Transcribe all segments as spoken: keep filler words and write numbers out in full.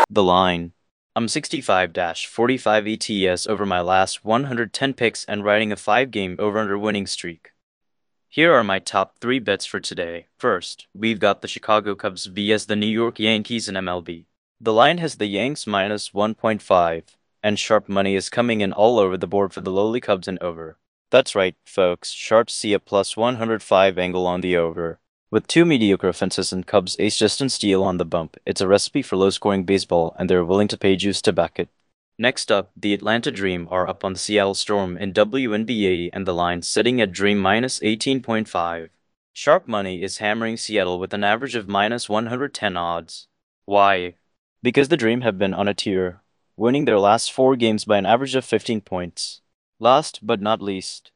The line. I'm sixty-five forty-five E T S over my last one hundred ten picks and riding a five game over-under winning streak. Here are my top three bets for today. First, we've got the Chicago Cubs versus the New York Yankees in M L B. The line has the Yanks minus one point five, and sharp money is coming in all over the board for the lowly Cubs and over. That's right, folks, sharps see a plus one hundred five angle on the over. With two mediocre offenses and Cubs ace Justin Steele on the bump, it's a recipe for low-scoring baseball, and they're willing to pay juice to back it. Next up, the Atlanta Dream are up on the Seattle Storm in W N B A, and the line sitting at Dream minus eighteen point five. Sharp money is hammering Seattle with an average of minus one hundred ten odds. Why? Because the Dream have been on a tear, winning their last four games by an average of fifteen points. Last but not least,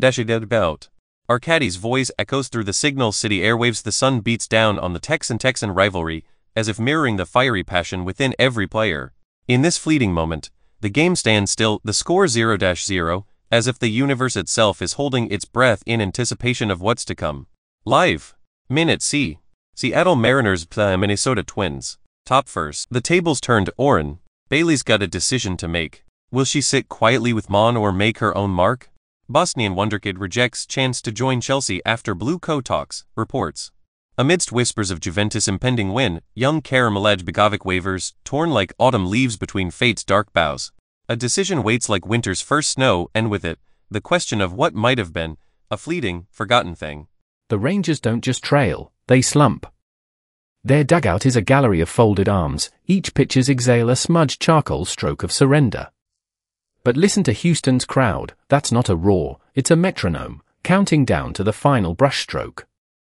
about. Arcadi's voice echoes through the Signal City airwaves. The sun beats down on the Texan-Texan rivalry, as if mirroring the fiery passion within every player. In this fleeting moment, the game stands still, the score zero zero, as if the universe itself is holding its breath in anticipation of what's to come. Live. Minute C. Seattle Mariners play Minnesota Twins. Top first. The tables turned. Oren. Bailey's got a decision to make. Will she sit quietly with Mon or make her own mark? Bosnian wonderkid rejects chance to join Chelsea after Blue Co talks, reports. Amidst whispers of Juventus' impending win, young Karim Begovic wavers, torn like autumn leaves between fate's dark boughs. A decision waits like winter's first snow, and with it, the question of what might have been, a fleeting, forgotten thing. The Rangers don't just trail, they slump. Their dugout is a gallery of folded arms, each pitcher's exhale a smudged charcoal stroke of surrender. But listen to Houston's crowd, that's not a roar, it's a metronome, counting down to the final brushstroke.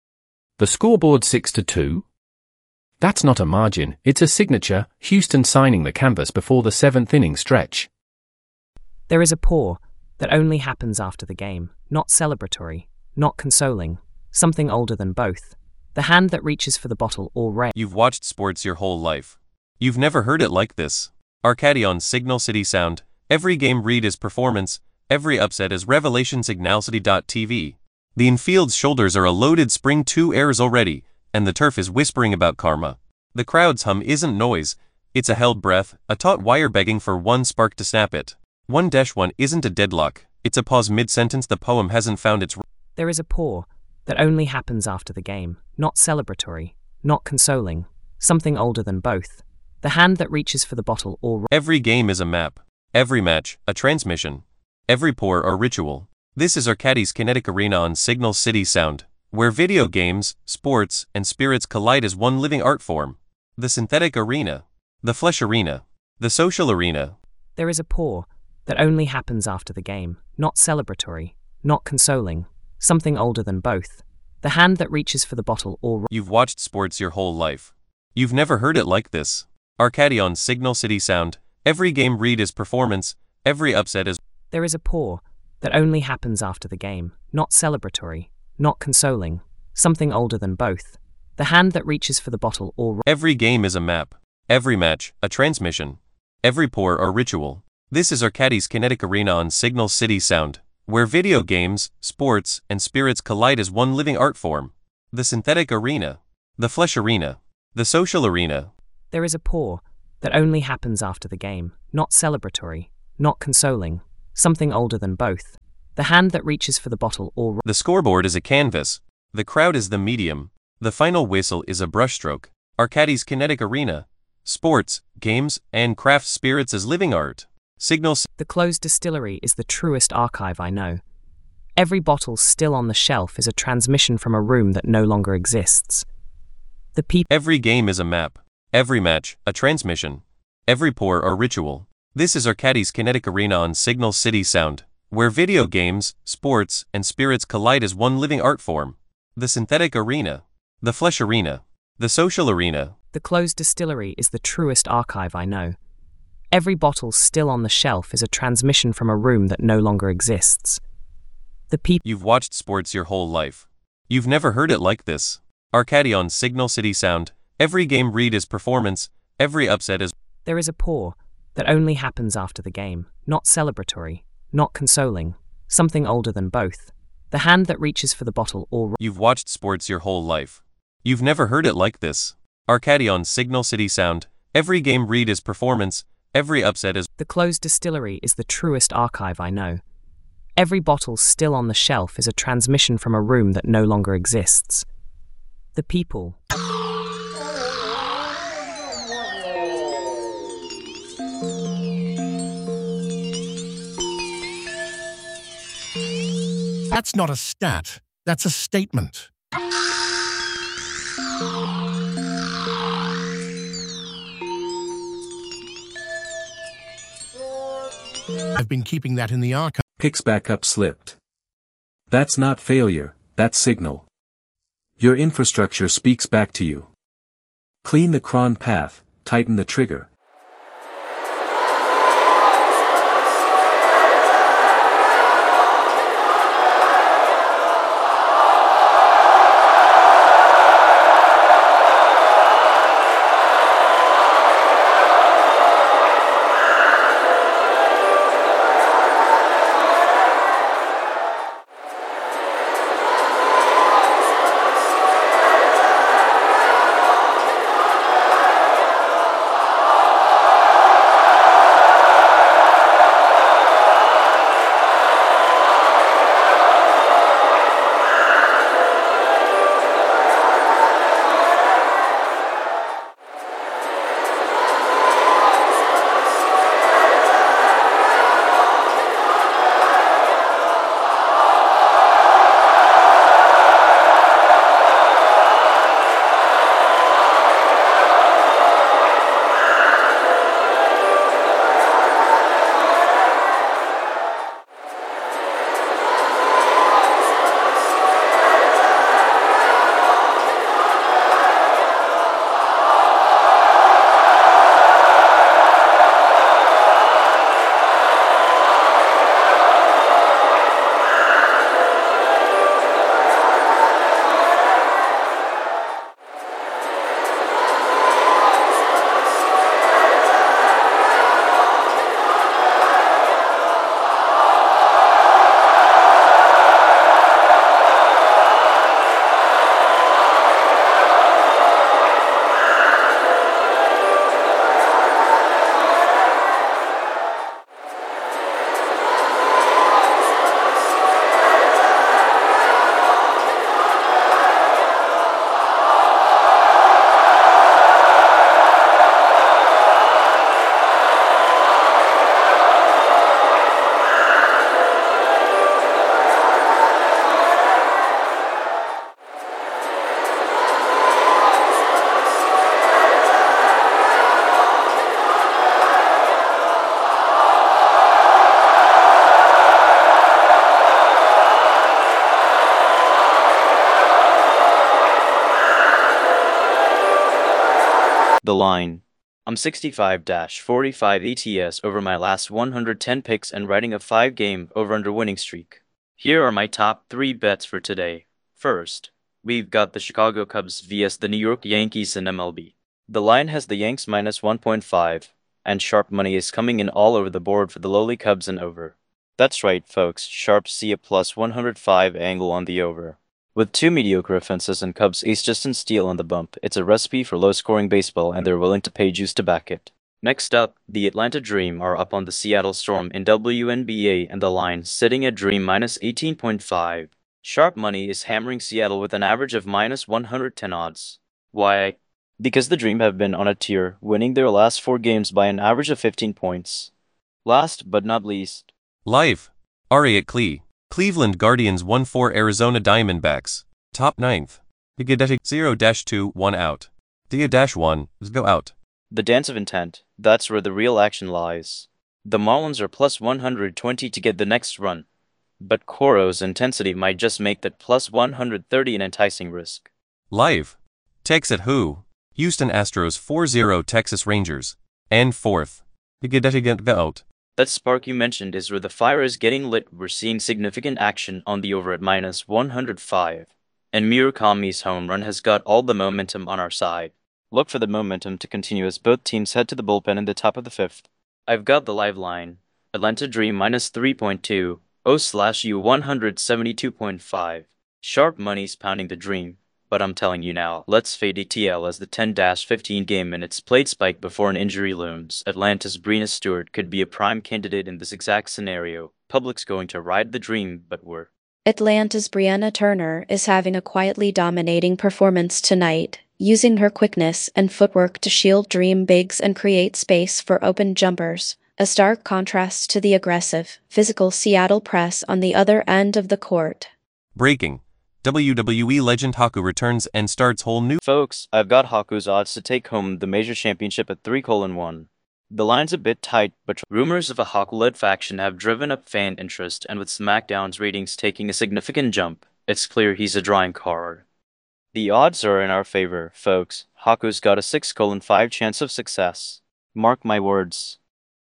The scoreboard six to two? That's not a margin, it's a signature, Houston signing the canvas before the seventh inning stretch. There is a pour that only happens after the game, not celebratory, not consoling, something older than both. The hand that reaches for the bottle or ray. You've watched sports your whole life. You've never heard it like this. Arcadi on Signal City Sound. Every game read is performance, every upset is revelation. Signal City dot T V. The infield's shoulders are a loaded spring two airs already, and the turf is whispering about karma. The crowd's hum isn't noise, it's a held breath, a taut wire begging for one spark to snap it. One dash one isn't a deadlock, it's a pause mid-sentence. The poem hasn't found its... There is a pour that only happens after the game, not celebratory, not consoling, something older than both. The hand that reaches for the bottle or... Every game is a map. Every match, a transmission. Every pour, a ritual. This is Arcadi's Kinetic Arena on Signal City Sound, where video games, sports, and spirits collide as one living art form. The synthetic arena. The flesh arena. The social arena. There is a pour that only happens after the game, not celebratory, not consoling, something older than both. The hand that reaches for the bottle or... You've watched sports your whole life. You've never heard it like this. Arcadi on Signal City Sound. Every game read is performance, every upset is... There is a pour that only happens after the game, not celebratory, not consoling, something older than both. The hand that reaches for the bottle or... Every game is a map. Every match, a transmission. Every pour, a ritual. This is Arcadi's Kinetic Arena on Signal City Sound, where video games, sports, and spirits collide as one living art form. The synthetic arena. The flesh arena. The social arena. There is a pour that only happens after the game, not celebratory, not consoling, something older than both. The hand that reaches for the bottle or... The scoreboard is a canvas. The crowd is the medium. The final whistle is a brushstroke. Arcadi's Kinetic Arena. Sports, games, and craft spirits as living art. Signal... The closed distillery is the truest archive I know. Every bottle still on the shelf is a transmission from a room that no longer exists. The people... Every game is a map. Every match, a transmission. Every pour, a ritual. This is Arcadi's Kinetic Arena on Signal City Sound, where video games, sports, and spirits collide as one living art form. The synthetic arena. The flesh arena. The social arena. The closed distillery is the truest archive I know. Every bottle still on the shelf is a transmission from a room that no longer exists. The people... You've watched sports your whole life. You've never heard it like this. Arcadi on Signal City Sound. Every game read is performance, every upset is... There is a pour that only happens after the game, not celebratory, not consoling, something older than both. The hand that reaches for the bottle or... You've watched sports your whole life. You've never heard it like this. Arcadi on Signal City Sound. Every game read is performance, every upset is. The closed distillery is the truest archive I know. Every bottle still on the shelf is a transmission from a room that no longer exists. The people. That's not a stat. That's a statement. I've been keeping that in the archive. Picks back up slipped. That's not failure, that's signal. Your infrastructure speaks back to you. Clean the cron path, tighten the trigger. The line. I'm sixty-five forty-five E T S over my last one hundred ten picks and riding a five game over-under winning streak. Here are my top three bets for today. First, we've got the Chicago Cubs versus the New York Yankees in M L B. The line has the Yanks minus one point five, and sharp money is coming in all over the board for the lowly Cubs and over. That's right, folks, sharps see a plus one hundred five angle on the over. With two mediocre offenses and Cubs ace Justin Steele on the bump, it's a recipe for low-scoring baseball and they're willing to pay juice to back it. Next up, the Atlanta Dream are up on the Seattle Storm in W N B A and the line sitting at Dream minus eighteen point five. Sharp money is hammering Seattle with an average of minus one hundred ten odds. Why? Because the Dream have been on a tear, winning their last four games by an average of fifteen points. Last but not least. Live. Ari at Cle. Cleveland Guardians one four Arizona Diamondbacks. Top ninth. Higadetic zero two one out. Dia one go out. The dance of intent, that's where the real action lies. The Marlins are plus one hundred twenty to get the next run. But Coro's intensity might just make that plus one hundred thirty an enticing risk. Live. Tex at who? Houston Astros four zero Texas Rangers. And fourth. Higadetic go out. That spark you mentioned is where the fire is getting lit. We're seeing significant action on the over at minus one hundred five. And Murakami's home run has got all the momentum on our side. Look for the momentum to continue as both teams head to the bullpen in the top of the fifth. I've got the live line. Atlanta Dream minus three point two. O slash U one seventy-two point five. Sharp money's pounding the Dream. But I'm telling you now, let's fade E T L as the ten fifteen game minutes played spike before an injury looms. Atlanta's Breena Stewart could be a prime candidate in this exact scenario. Public's going to ride the dream, but we're... Atlanta's Brianna Turner is having a quietly dominating performance tonight, using her quickness and footwork to shield dream bigs and create space for open jumpers, a stark contrast to the aggressive, physical Seattle press on the other end of the court. Breaking. W W E legend Haku returns and starts whole new... Folks, I've got Haku's odds to take home the major championship at three colon one. The line's a bit tight, but rumors of a Haku-led faction have driven up fan interest, and with SmackDown's ratings taking a significant jump, it's clear he's a drawing card. The odds are in our favor, folks. Haku's got a six colon five chance of success. Mark my words.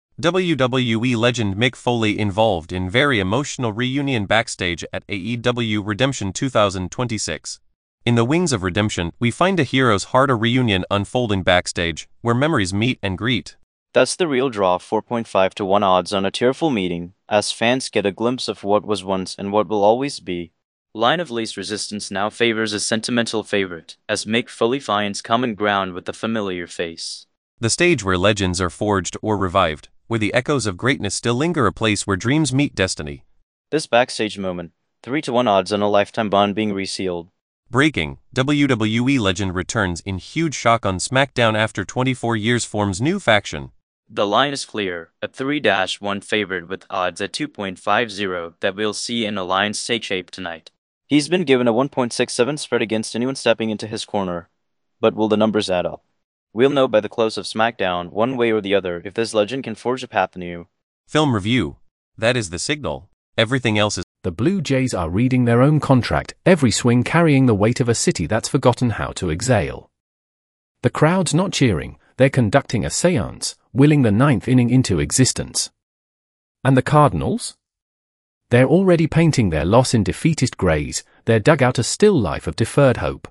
W W E legend Mick Foley involved in very emotional reunion backstage at A E W Redemption two thousand twenty-six. In the wings of Redemption, we find a hero's heart a reunion unfolding backstage, where memories meet and greet. That's the real draw, four point five to one odds on a tearful meeting, as fans get a glimpse of what was once and what will always be. Line of Least Resistance now favors a sentimental favorite, as Mick Foley finds common ground with the familiar face. The stage where legends are forged or revived, where the echoes of greatness still linger, a place where dreams meet destiny. This backstage moment, three to one odds on a lifetime bond being resealed. Breaking. W W E legend returns in huge shock on SmackDown after twenty-four years, forms new faction. The line is clear, a three to one favorite with odds at two point five zero that we'll see in Alliance take shape tonight. He's been given a one point six seven spread against anyone stepping into his corner. But will the numbers add up? We'll know by the close of SmackDown, one way or the other, if this legend can forge a path anew. Film review. That is the signal. Everything else is... The Blue Jays are reading their own contract, every swing carrying the weight of a city that's forgotten how to exhale. The crowd's not cheering, they're conducting a seance, willing the ninth inning into existence. And the Cardinals? They're already painting their loss in defeatist grays, their dugout a still life of deferred hope.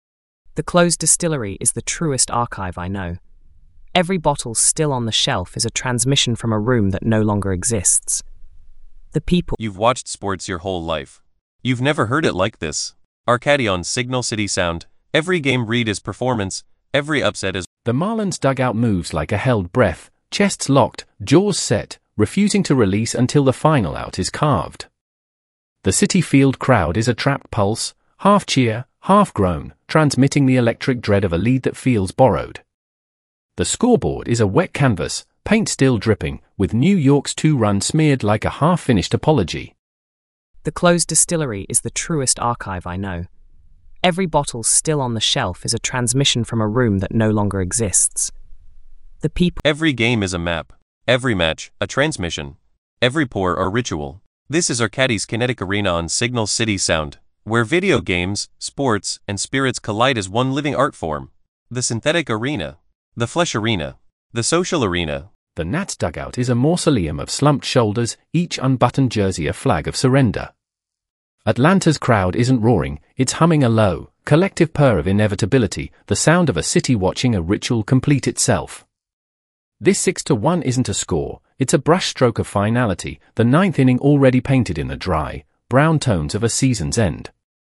The closed distillery is the truest archive I know. Every bottle still on the shelf is a transmission from a room that no longer exists. The people... You've watched sports your whole life. You've never heard it like this. Arcady on Signal City Sound. Every game read is performance, every upset is... The Marlins dugout moves like a held breath, chests locked, jaws set, refusing to release until the final out is carved. The Citi Field crowd is a trapped pulse, half cheer, half groan, transmitting the electric dread of a lead that feels borrowed. The scoreboard is a wet canvas, paint still dripping, with New York's two-run smeared like a half-finished apology. The closed distillery is the truest archive I know. Every bottle still on the shelf is a transmission from a room that no longer exists. The people... Every game is a map. Every match, a transmission. Every pour, a ritual. This is Arcady's Kinetic Arena on Signal City Sound, where video games, sports, and spirits collide as one living art form. The synthetic arena. The flesh arena. The social arena. The Nats dugout is a mausoleum of slumped shoulders, each unbuttoned jersey a flag of surrender. Atlanta's crowd isn't roaring, it's humming a low, collective purr of inevitability, the sound of a city watching a ritual complete itself. This six to one isn't a score, it's a brushstroke of finality, the ninth inning already painted in the dry, brown tones of a season's end.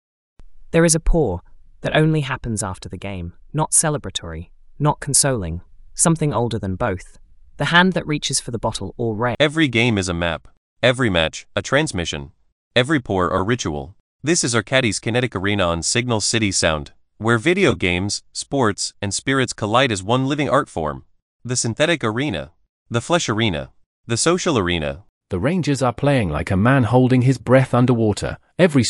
There is a pour that only happens after the game, not celebratory, not consoling, something older than both. The hand that reaches for the bottle or rare. Every game is a map. Every match, a transmission. Every pour, a ritual. This is Arcady's Kinetic Arena on Signal City Sound, where video games, sports, and spirits collide as one living art form. The synthetic arena. The flesh arena. The social arena. The Rangers are playing like a man holding his breath underwater, every